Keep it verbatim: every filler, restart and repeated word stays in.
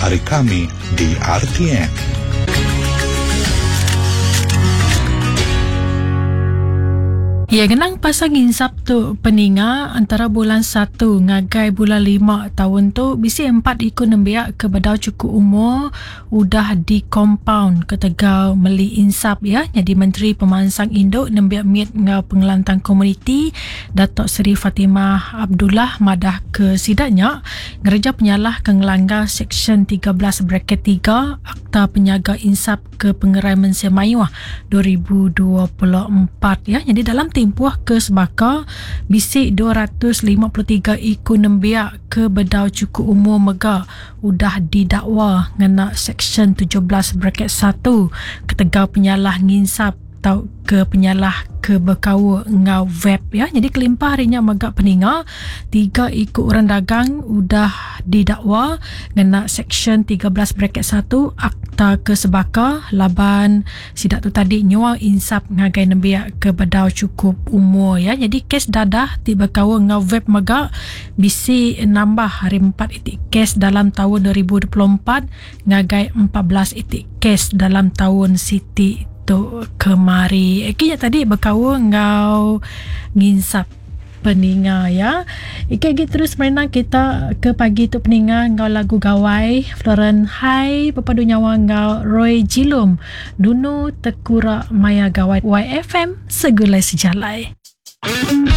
hari kami di R T M. Ya, genang pasang insap tu peninga antara bulan satu ngagai bulan lima tahun tu bisi empat ikut nembiak ke bedau cukup umur udah di compound ke tegau meli insap ya. Jadi Menteri Pemansang Induk nembiak miet ngau pengelantang komuniti Datuk Seri Fatimah Abdullah madah ke sidaknya ngereja penyalah ke ngelanggar Seksyen tiga belas braket tiga Akta Penyaga Insap ke Pengerai Mensia Mayuah dua ribu dua puluh empat ya. Jadi dalam tempoh ke sebaka bisik dua ratus lima puluh tiga ikut nembiak ke bedau cukup umur mega udah didakwa ngena Seksyen tujuh belas braket satu ketegau penyalah nginsap atau ke penyalah ke berkawa ngau web ya. Jadi kelimpah harinya megak peninga tiga ikut orang dagang udah didakwa ngena Seksyen tiga belas braket satu Akta Kesebaka laban sidak tu tadi nyua insap ngagai nembiak ke bedau cukup umur ya. Jadi kes dadah tiba kawa ngau web megak bisi nambah hari empat itik kes dalam tahun dua ribu dua puluh empat ngagai empat belas itik kes dalam tahun siti tu kemari. Ikinya tadi berkawa ngau nginsap peninga ya. Iki lagi terus merenang kita ke pagi tu peninga ngau lagu gawai Floren Hai Pepadu Nyawa ngau Roy Jilum Dunu Tekura Maya Gawai Y F M Segulai Sejalai.